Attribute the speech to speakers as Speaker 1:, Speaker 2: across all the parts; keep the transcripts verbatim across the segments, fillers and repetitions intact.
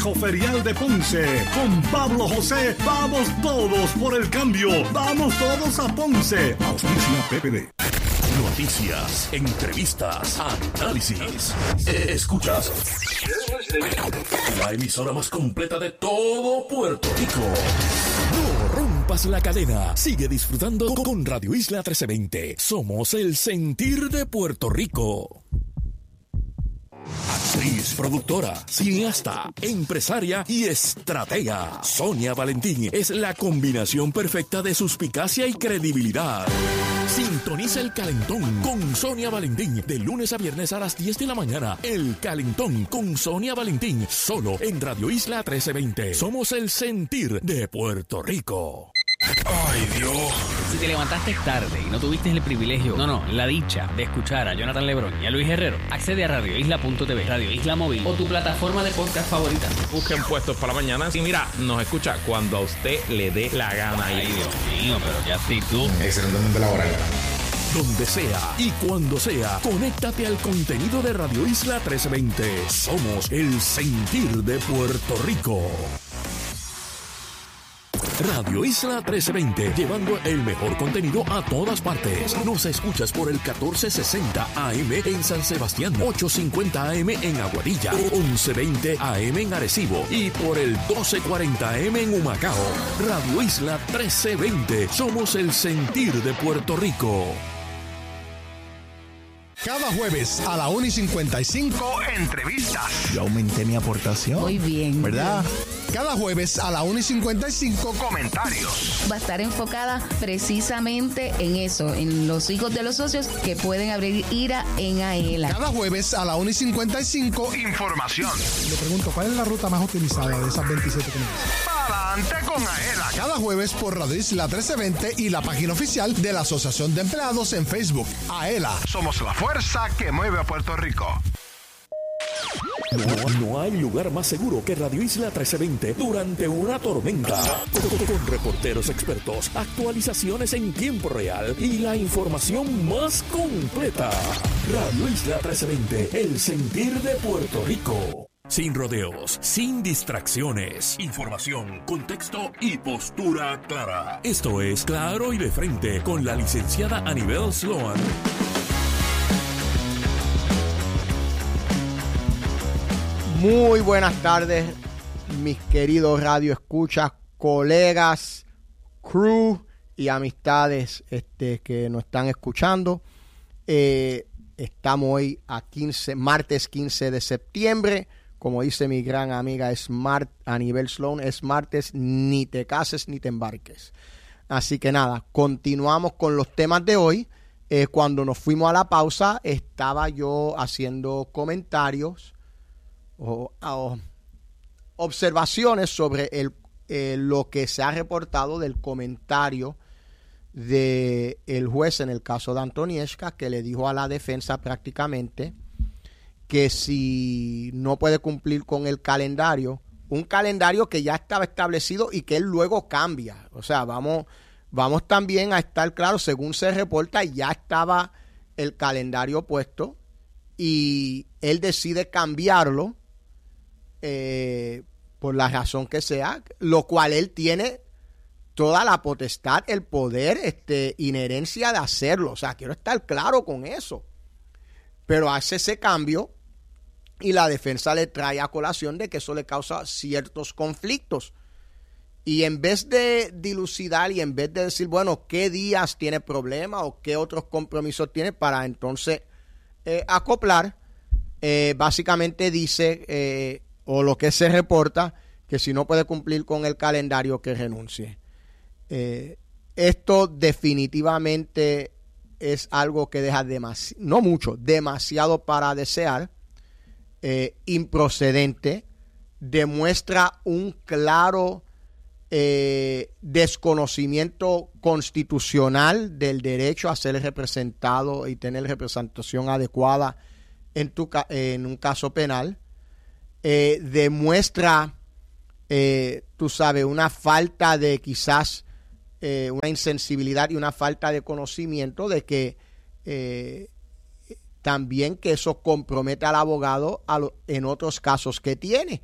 Speaker 1: Consejo Ferial de Ponce. Con Pablo José, vamos todos por el cambio. Vamos todos a Ponce. Auspicia P P D. Noticias, entrevistas, análisis. Escuchas la emisora más completa de todo Puerto Rico. No rompas la cadena. Sigue disfrutando con Radio Isla trece veinte. Somos el sentir de Puerto Rico. Actriz, productora, cineasta, empresaria y estratega. Sonia Valentín es la combinación perfecta de suspicacia y credibilidad. Sintoniza El Calentón con Sonia Valentín de lunes a viernes a las diez de la mañana. El Calentón con Sonia Valentín, solo en Radio Isla trece veinte. Somos el sentir de Puerto Rico.
Speaker 2: Ay, Dios.
Speaker 3: Si te levantaste tarde y no tuviste el privilegio, no, no, la dicha de escuchar a Jonathan Lebrón y a Luis Herrero, accede a radio isla punto t v, Radio Isla Móvil o tu plataforma de podcast favorita.
Speaker 2: Busquen Puestos para la Mañana y mira, nos escucha cuando a usted le dé la gana.
Speaker 3: Ay, Dios mío, pero qué actitud.
Speaker 4: Excelentemente laboral.
Speaker 1: Donde sea y cuando sea, conéctate al contenido de Radio Isla trece veinte. Somos el sentir de Puerto Rico. Radio Isla trece veinte, llevando el mejor contenido a todas partes. Nos escuchas por el catorce sesenta A M en San Sebastián, ochocientos cincuenta A M en Aguadilla, once veinte A M en Arecibo y por el doce cuarenta A M en Humacao. Radio Isla trece veinte, somos el sentir de Puerto Rico.
Speaker 5: Cada jueves a la una y cincuenta y cinco, entrevistas. Yo aumenté mi aportación.
Speaker 6: Muy bien.
Speaker 5: ¿Verdad? Cada jueves a la una y cincuenta y cinco, comentarios.
Speaker 6: Va a estar enfocada precisamente en eso, en los hijos de los socios que pueden abrir IRA en AELA.
Speaker 5: Cada jueves a la una y cincuenta y cinco, información.
Speaker 7: Le pregunto, ¿cuál es la ruta más utilizada de esas veintisiete que me dicen?
Speaker 5: Para adelante con AELA. Cada jueves por Radio Isla trece veinte y la página oficial de la Asociación de Empleados en Facebook. AELA. Somos la fuerza que mueve a Puerto Rico.
Speaker 1: No, no hay lugar más seguro que Radio Isla trece veinte durante una tormenta. Con, con reporteros expertos, actualizaciones en tiempo real y la información más completa. Radio Isla trece veinte, el sentir de Puerto Rico. Sin rodeos, sin distracciones. Información, contexto y postura clara. Esto es Claro y de Frente con la licenciada Anibel Sloan.
Speaker 8: Muy buenas tardes, mis queridos radioescuchas, colegas, crew y amistades este, que nos están escuchando. Eh, estamos hoy a quince, martes quince de septiembre. Como dice mi gran amiga Smart, Anibel Sloan, es martes, ni te cases ni te embarques. Así que nada, continuamos con los temas de hoy. Eh, cuando nos fuimos a la pausa, estaba yo haciendo comentarios o, o observaciones sobre el, eh, lo que se ha reportado del comentario del juez en el caso de Antonieshka, que le dijo a la defensa prácticamente que si no puede cumplir con el calendario, un calendario que ya estaba establecido y que él luego cambia. O sea, vamos, vamos también a estar claros, según se reporta, ya estaba el calendario puesto y él decide cambiarlo eh, por la razón que sea, lo cual él tiene toda la potestad, el poder, este, inherencia de hacerlo. O sea, quiero estar claro con eso. Pero hace ese cambio y la defensa le trae a colación de que eso le causa ciertos conflictos. Y en vez de dilucidar y en vez de decir, bueno, qué días tiene problema o qué otros compromisos tiene para entonces eh, acoplar, eh, básicamente dice, eh, o lo que se reporta, que si no puede cumplir con el calendario, que renuncie. Eh, esto definitivamente es algo que deja demasiado, no mucho, demasiado para desear, eh, improcedente, demuestra un claro eh, desconocimiento constitucional del derecho a ser representado y tener representación adecuada en, tu, en un caso penal, eh, demuestra, eh, tú sabes, una falta de quizás Eh, una insensibilidad y una falta de conocimiento de que eh, también que eso compromete al abogado a lo, en otros casos que tiene,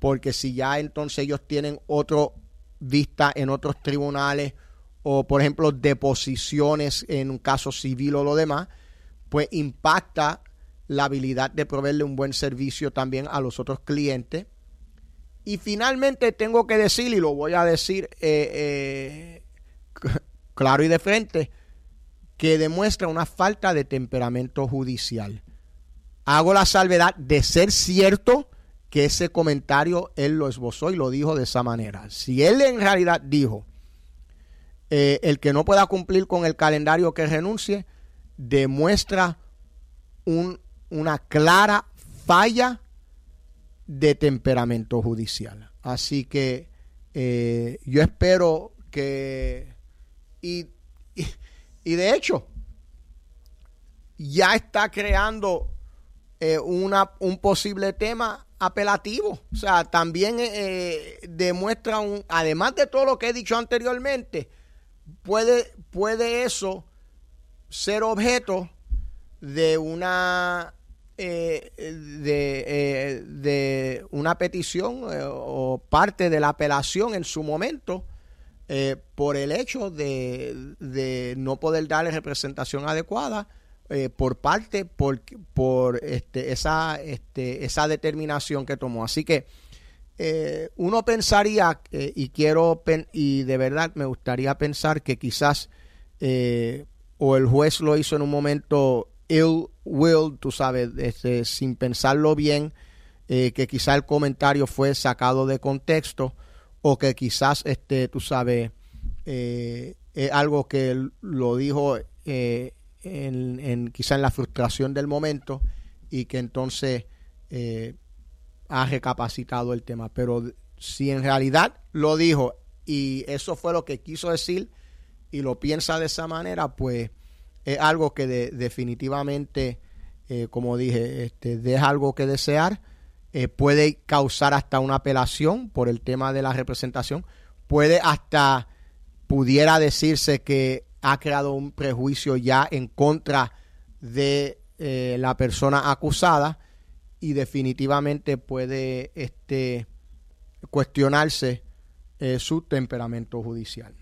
Speaker 8: porque si ya entonces ellos tienen otra vista en otros tribunales o, por ejemplo, deposiciones en un caso civil o lo demás, pues impacta la habilidad de proveerle un buen servicio también a los otros clientes. Y finalmente tengo que decir, y lo voy a decir eh, eh, claro y de frente, que demuestra una falta de temperamento judicial. Hago la salvedad de ser cierto que ese comentario él lo esbozó y lo dijo de esa manera. Si él en realidad dijo, eh, el que no pueda cumplir con el calendario que renuncie, demuestra un, una clara falla de temperamento judicial. Así que eh, yo espero que... Y, y, y de hecho, ya está creando eh, una, un posible tema apelativo. O sea, también eh, demuestra, un, además de todo lo que he dicho anteriormente, puede, puede eso ser objeto de una eh, de, eh, de una petición eh, o parte de la apelación en su momento eh, por el hecho de, de no poder darle representación adecuada eh, por parte por, por este, esa, este, esa determinación que tomó. Así que eh, uno pensaría eh, y quiero pen, y de verdad me gustaría pensar que quizás eh, o el juez lo hizo en un momento ill will, tú sabes, este, sin pensarlo bien, eh, que quizás el comentario fue sacado de contexto o que quizás, este, tú sabes, eh, es algo que él lo dijo eh, en, en quizás en la frustración del momento y que entonces eh, ha recapacitado el tema. Pero si en realidad lo dijo y eso fue lo que quiso decir y lo piensa de esa manera, pues es algo que de, definitivamente, eh, como dije, este, deja algo que desear. Eh, puede causar hasta una apelación por el tema de la representación. Puede hasta, pudiera decirse que ha creado un prejuicio ya en contra de eh, la persona acusada y definitivamente puede este, cuestionarse eh, su temperamento judicial.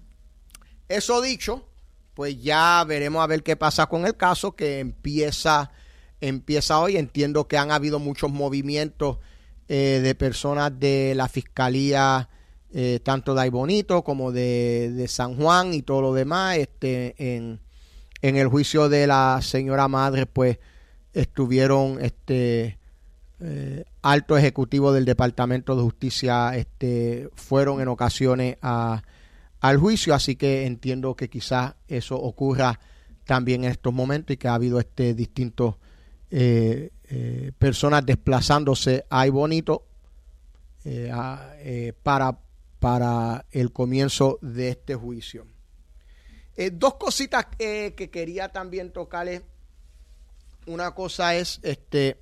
Speaker 8: Eso dicho, pues ya veremos a ver qué pasa con el caso que empieza, empieza hoy. Entiendo que han habido muchos movimientos eh, de personas de la Fiscalía, eh, tanto de Aybonito como de, de San Juan y todo lo demás. Este, en, en el juicio de la señora madre, pues estuvieron este, eh, altos ejecutivos del Departamento de Justicia, este, fueron en ocasiones a al juicio, así que entiendo que quizás eso ocurra también en estos momentos y que ha habido este distintos eh, eh, personas desplazándose a Aybonito eh, a, eh, para, para el comienzo de este juicio. Eh, dos cositas eh, que quería también tocarles. Una cosa es, este,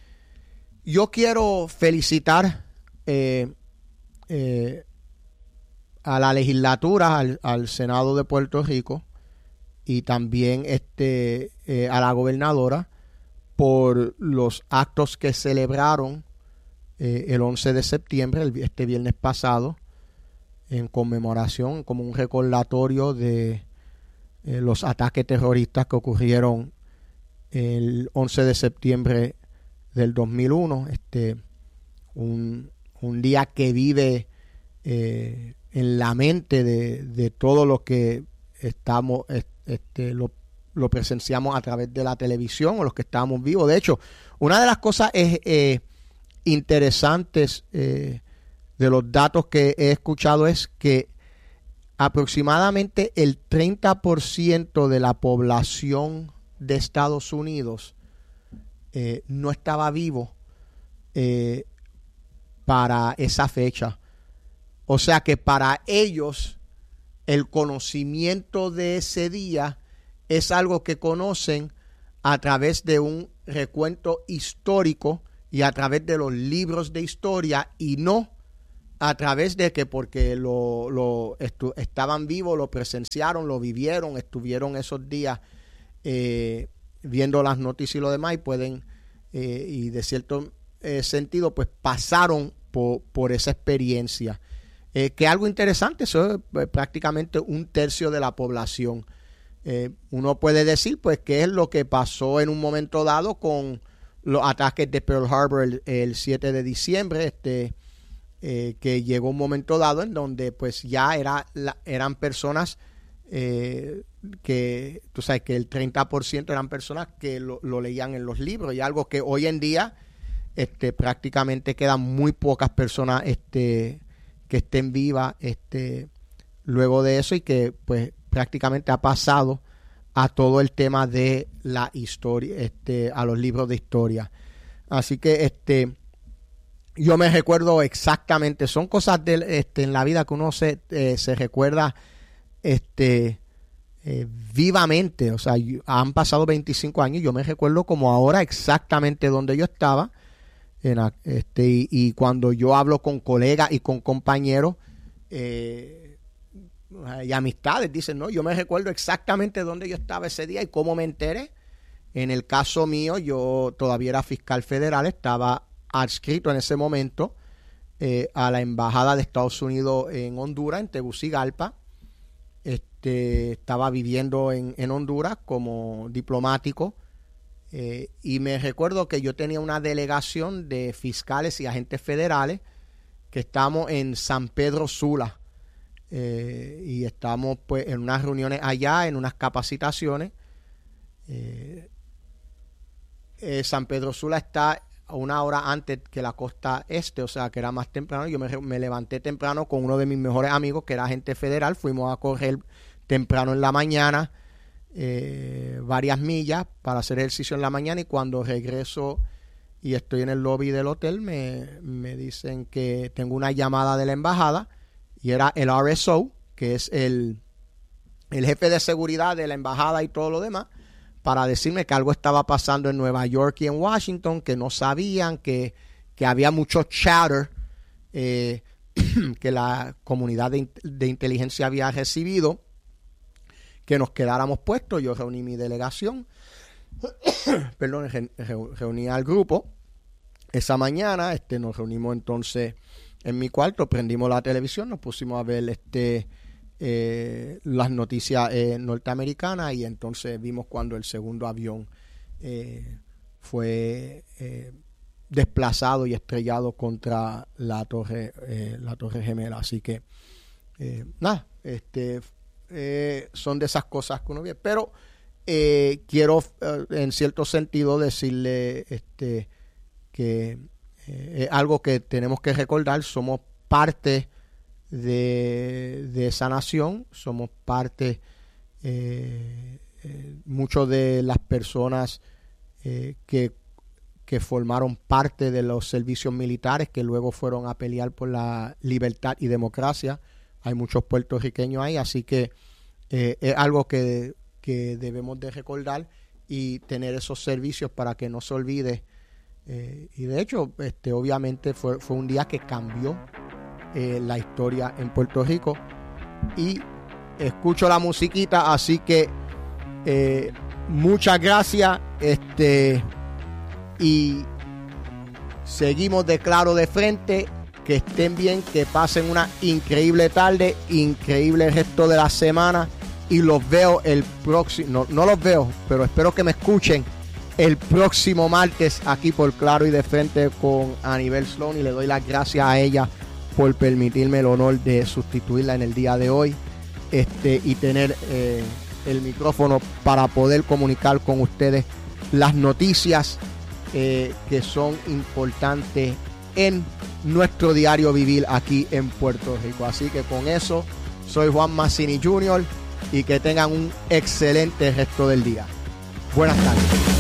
Speaker 8: yo quiero felicitar eh, eh, a la legislatura, al, al Senado de Puerto Rico y también este eh, a la gobernadora por los actos que celebraron eh, el once de septiembre, el, este viernes pasado, en conmemoración, como un recordatorio de eh, los ataques terroristas que ocurrieron el once de septiembre del dos mil uno, este un, un día que vive eh, en la mente de, de todo lo que estamos, este, lo, lo presenciamos a través de la televisión o los que estamos vivos. De hecho, una de las cosas es, eh, interesantes eh, de los datos que he escuchado es que aproximadamente el treinta por ciento de la población de Estados Unidos eh, no estaba vivo eh, para esa fecha. O sea que para ellos el conocimiento de ese día es algo que conocen a través de un recuento histórico y a través de los libros de historia y no a través de que porque lo, lo estu- estaban vivos, lo presenciaron, lo vivieron, estuvieron esos días eh, viendo las noticias y lo demás y pueden, eh, y de cierto eh, sentido, pues pasaron por, por esa experiencia. Eh, que algo interesante, eso es pues, prácticamente un tercio de la población. Eh, uno puede decir, pues, qué es lo que pasó en un momento dado con los ataques de Pearl Harbor el, el siete de diciembre, este, eh, que llegó un momento dado en donde, pues, ya era la, eran personas eh, que, tú sabes, que el treinta por ciento eran personas que lo, lo leían en los libros, y algo que hoy en día este, prácticamente quedan muy pocas personas este, que estén vivas este, luego de eso, y que pues prácticamente ha pasado a todo el tema de la historia, este, a los libros de historia. Así que este, yo me recuerdo exactamente, son cosas de, este, en la vida que uno se, eh, se recuerda este, eh, vivamente. O sea, yo, han pasado veinticinco años, yo me recuerdo como ahora exactamente donde yo estaba. En, este, y, y cuando yo hablo con colegas y con compañeros eh, y amistades, dicen, no, yo me recuerdo exactamente dónde yo estaba ese día y cómo me enteré. En el caso mío, yo todavía era fiscal federal, estaba adscrito en ese momento eh, a la Embajada de Estados Unidos en Honduras, en Tegucigalpa. Este, estaba viviendo en, en Honduras como diplomático. Eh, y me recuerdo que yo tenía una delegación de fiscales y agentes federales que estamos en San Pedro Sula eh, y estamos pues en unas reuniones allá, en unas capacitaciones. Eh, eh, San Pedro Sula está a una hora antes que la costa este, o sea que era más temprano. Yo me, me levanté temprano con uno de mis mejores amigos que era agente federal, fuimos a correr temprano en la mañana. Eh, varias millas para hacer ejercicio en la mañana, y cuando regreso y estoy en el lobby del hotel me, me dicen que tengo una llamada de la embajada, y era el R S O, que es el, el jefe de seguridad de la embajada y todo lo demás, para decirme que algo estaba pasando en Nueva York y en Washington, que no sabían, que, que había mucho chatter eh, que la comunidad de, de inteligencia había recibido, que nos quedáramos puestos. Yo reuní mi delegación, perdón, re, re, reuní al grupo esa mañana. Este, nos reunimos entonces en mi cuarto, prendimos la televisión, nos pusimos a ver este eh, las noticias eh, norteamericanas, y entonces vimos cuando el segundo avión eh, fue eh, desplazado y estrellado contra la torre eh, la torre gemela. Así que eh, nada, este Eh, son de esas cosas que uno ve, pero eh, quiero eh, en cierto sentido decirle este que eh, es algo que tenemos que recordar. Somos parte de, de esa nación, somos parte eh, eh, muchas de las personas eh, que, que formaron parte de los servicios militares, que luego fueron a pelear por la libertad y democracia. Hay muchos puertorriqueños ahí, así que eh, es algo que, que debemos de recordar y tener esos servicios para que no se olvide. Eh, y de hecho, este, obviamente fue, fue un día que cambió eh, la historia en Puerto Rico. Y escucho la musiquita, así que eh, muchas gracias. Este, y seguimos de Claro de Frente. Que estén bien, que pasen una increíble tarde, increíble resto de la semana, y los veo el próximo, no, no los veo, pero espero que me escuchen el próximo martes aquí por Claro y de Frente con Anibel Sloan, y le doy las gracias a ella por permitirme el honor de sustituirla en el día de hoy este y tener eh, el micrófono para poder comunicar con ustedes las noticias eh, que son importantes en nuestro diario vivir aquí en Puerto Rico. Así que con eso, soy Juan Mazzini junior y que tengan un excelente resto del día. Buenas tardes.